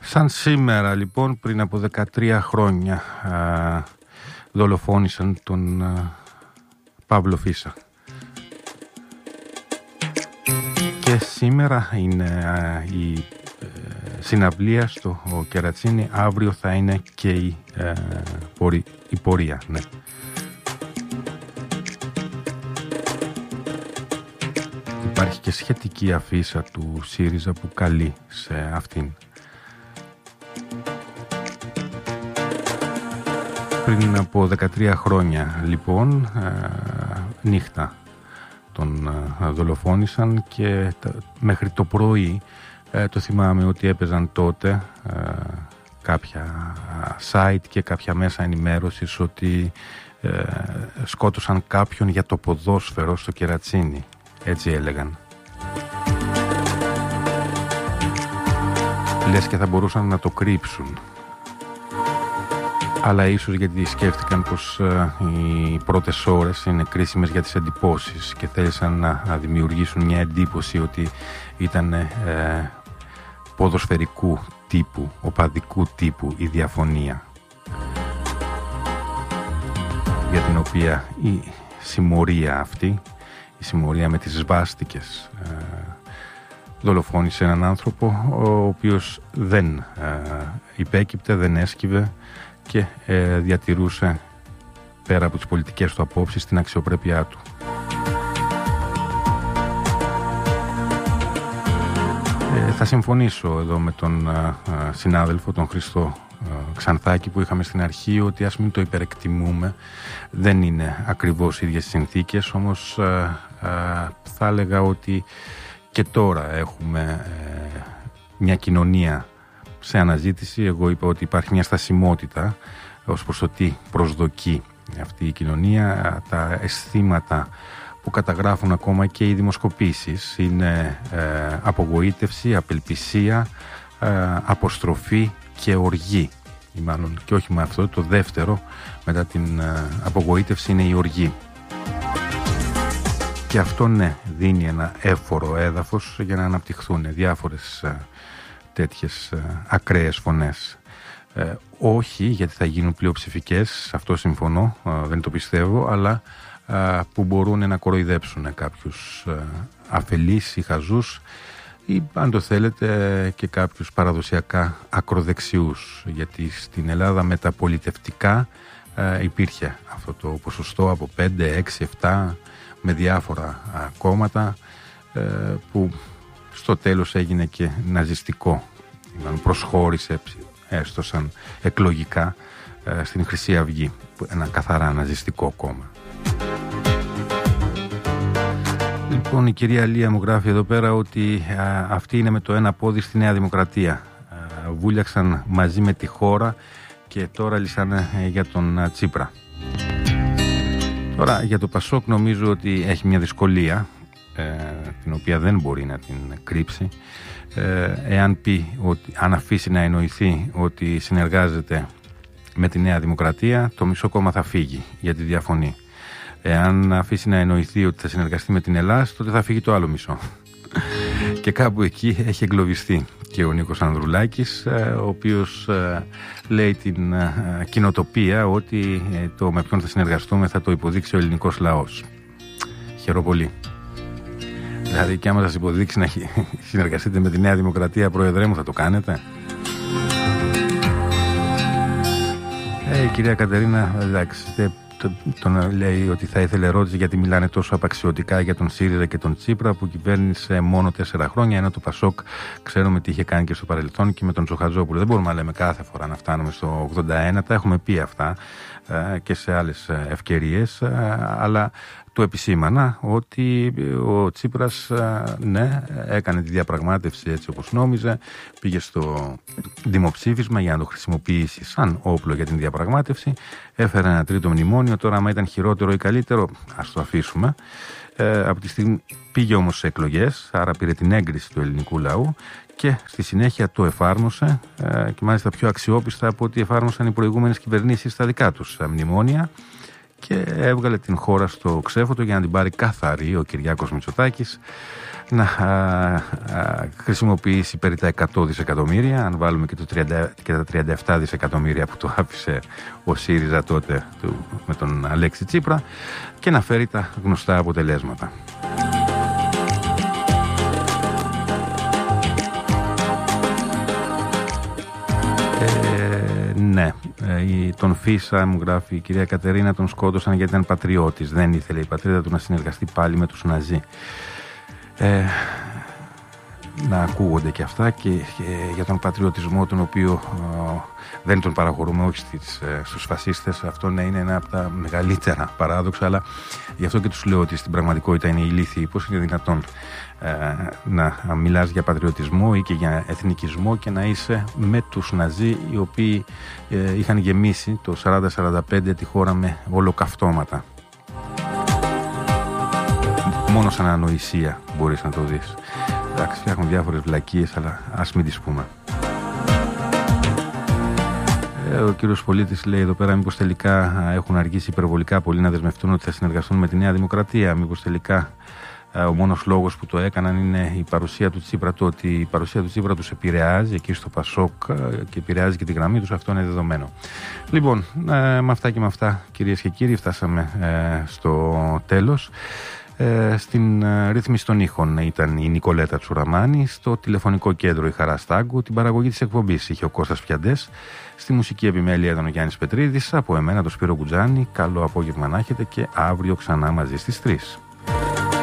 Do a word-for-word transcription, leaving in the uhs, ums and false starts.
Σαν σήμερα λοιπόν πριν από δεκατρία χρόνια α, δολοφόνησαν τον α, Παύλο Φίσα. Και σήμερα είναι α, η ε, συναυλία στο Κερατσίνι, αύριο θα είναι και η, ε, πορει, η πορεία, ναι. Υπάρχει και σχετική αφίσα του ΣΥΡΙΖΑ που καλεί σε αυτήν. Πριν από δεκατρία χρόνια λοιπόν, νύχτα τον δολοφόνησαν και μέχρι το πρωί το θυμάμαι ότι έπαιζαν τότε κάποια site και κάποια μέσα ενημέρωσης ότι σκότωσαν κάποιον για το ποδόσφαιρο στο Κερατσίνι. Έτσι έλεγαν. Λες και θα μπορούσαν να το κρύψουν. Αλλά ίσως γιατί σκέφτηκαν πως ε, οι πρώτες ώρες είναι κρίσιμες για τις εντυπώσεις και θέλησαν να, να δημιουργήσουν μια εντύπωση ότι ήταν ε, ποδοσφαιρικού τύπου, οπαδικού τύπου η διαφωνία, για την οποία η συμμορία αυτή, η συμμορία με τις σβάστικες, ε, δολοφόνησε έναν άνθρωπο ο οποίος δεν ε, υπέκυπτε, δεν έσκυβε και ε, διατηρούσε πέρα από τις πολιτικές του απόψεις την αξιοπρέπειά του. Ε, θα συμφωνήσω εδώ με τον ε, συνάδελφο, τον Χριστό ε, Ξανθάκη, που είχαμε στην αρχή, ότι ας μην το υπερεκτιμούμε, δεν είναι ακριβώς οι ίδιες συνθήκες, όμως ε, ε, θα έλεγα ότι και τώρα έχουμε ε, μια κοινωνία σε αναζήτηση. Εγώ είπα ότι υπάρχει μια στασιμότητα ως προς το τι προσδοκεί αυτή η κοινωνία. Τα αισθήματα που καταγράφουν ακόμα και οι δημοσκοπήσεις είναι ε, απογοήτευση, απελπισία, ε, αποστροφή και οργή. Ή μάλλον και όχι με αυτό, το δεύτερο μετά την ε, απογοήτευση είναι η οργή. Και αυτό, ναι, δίνει ένα έφορο έδαφος για να αναπτυχθούν διάφορες ε, τέτοιες ε, ακραίες φωνές. Ε, όχι γιατί θα γίνουν πλειοψηφικές, αυτό συμφωνώ, ε, δεν το πιστεύω, αλλά ε, που μπορούν να κοροϊδέψουν κάποιους ε, αφελείς ή χαζούς, ή αν το θέλετε και κάποιους παραδοσιακά ακροδεξιούς, γιατί στην Ελλάδα μεταπολιτευτικά ε, υπήρχε αυτό το ποσοστό από πέντε, έξι, επτά με διάφορα ε, κόμματα ε, που στο τέλος έγινε και ναζιστικό. Προσχώρησε έστω σαν εκλογικά ε, στην Χρυσή Αυγή, ένα καθαρά ναζιστικό κόμμα. Λοιπόν, η κυρία Λία μου γράφει εδώ πέρα ότι α, αυτή είναι με το ένα πόδι στη Νέα Δημοκρατία. Α, βούλιαξαν μαζί με τη χώρα και τώρα λυσάνε ε, για τον α, Τσίπρα. Τώρα για το Πασόκ νομίζω ότι έχει μια δυσκολία, ε, την οποία δεν μπορεί να την κρύψει. Ε, εάν πει, ότι, αν αφήσει να εννοηθεί ότι συνεργάζεται με τη Νέα Δημοκρατία, το μισό κόμμα θα φύγει γιατί διαφωνεί. Εάν αφήσει να εννοηθεί ότι θα συνεργαστεί με την Ελλάδα, τότε θα φύγει το άλλο μισό. Και κάπου εκεί έχει εγκλωβιστεί και ο Νίκος Ανδρουλάκης, ο οποίος λέει την κοινοτοπία ότι το με ποιον θα συνεργαστούμε θα το υποδείξει ο ελληνικός λαός. Χαίρομαι πολύ. Δηλαδή, και άμα σας υποδείξει να συνεργαστείτε με τη Νέα Δημοκρατία, πρόεδρε μου, θα το κάνετε? Ε, η κυρία Κατερίνα, εντάξει, τον λέει ότι θα ήθελε ερώτηση γιατί μιλάνε τόσο απαξιωτικά για τον ΣΥΡΙΖΑ και τον Τσίπρα, που κυβέρνησε μόνο τέσσερα χρόνια, ενώ το Πασόκ ξέρουμε τι είχε κάνει και στο παρελθόν και με τον Τσοχατζόπουλο. Δεν μπορούμε να λέμε κάθε φορά να φτάνουμε στο ογδόντα ένα, τα έχουμε πει αυτά ε, και σε άλλες ευκαιρίες, ε, αλλά του επισήμανα ότι ο Τσίπρας, ναι, έκανε τη διαπραγμάτευση έτσι όπως νόμιζε, πήγε στο δημοψήφισμα για να το χρησιμοποιήσει σαν όπλο για την διαπραγμάτευση, έφερε ένα τρίτο μνημόνιο. Τώρα, άμα ήταν χειρότερο ή καλύτερο, ας το αφήσουμε. Ε, από τη στιγμή πήγε όμως σε εκλογές, άρα πήρε την έγκριση του ελληνικού λαού και στη συνέχεια το εφάρμοσε, ε, και μάλιστα πιο αξιόπιστα από ό,τι εφάρμοσαν οι προηγούμενες κυβερνήσεις στα δικά τους μνημόνια. και έβγαλε την χώρα στο ξέφωτο για να την πάρει καθαρή ο Κυριάκος Μητσοτάκης, να α, α, χρησιμοποιήσει περί τα εκατό δισεκατομμύρια, αν βάλουμε και, το τριάντα, και τα τριάντα επτά δισεκατομμύρια που το άφησε ο ΣΥΡΙΖΑ τότε του, με τον Αλέξη Τσίπρα, και να φέρει τα γνωστά αποτελέσματα. Ε, ναι, ε, τον Φίσα, μου γράφει η κυρία Κατερίνα, τον σκότωσαν γιατί ήταν πατριώτης. Δεν ήθελε η πατρίδα του να συνεργαστεί πάλι με τους Ναζί. Ε, να ακούγονται και αυτά, και, και για τον πατριωτισμό, τον οποίο ε, δεν τον παραχωρούμε, όχι στις, ε, στους φασίστες. Αυτό ναι, είναι ένα από τα μεγαλύτερα παράδοξα, αλλά γι' αυτό και τους λέω ότι στην πραγματικότητα είναι ηλίθιοι. Πώς είναι δυνατόν ε, να μιλάς για πατριωτισμό ή και για εθνικισμό και να είσαι με τους Ναζί, οι οποίοι ε, είχαν γεμίσει το σαράντα σαράντα πέντε τη χώρα με ολοκαυτώματα. Μόνο σαν ανοησία μπορείς να το δεις. Εντάξει, φτιάχνουν διάφορες βλακίες, αλλά ας μην τις πούμε. Ε, ο κύριος Πολίτης λέει εδώ πέρα, μήπως τελικά έχουν αργήσει υπερβολικά πολύ να δεσμευτούν ότι θα συνεργαστούν με τη Νέα Δημοκρατία. Μήπως τελικά ε, ο μόνος λόγος που το έκαναν είναι η παρουσία του Τσίπρα. Το ότι η παρουσία του Τσίπρα τους επηρεάζει εκεί στο Πασόκ και επηρεάζει και τη γραμμή τους, αυτό είναι δεδομένο. Λοιπόν, ε, με αυτά και με αυτά, κυρίες και κύριοι, φτάσαμε ε, στο τέλος. Ε, στην ε, ρύθμιση των ήχων ήταν η Νικολέτα Τσουραμάνη, στο τηλεφωνικό κέντρο η Χαρά Στάγκου, την παραγωγή της εκπομπής είχε ο Κώστας Πιαντές, στη μουσική επιμέλεια ήταν ο Γιάννης Πετρίδης, από εμένα το Σπύρο Κουτζάνη. Καλό απόγευμα να έχετε και αύριο ξανά μαζί στις τρεις.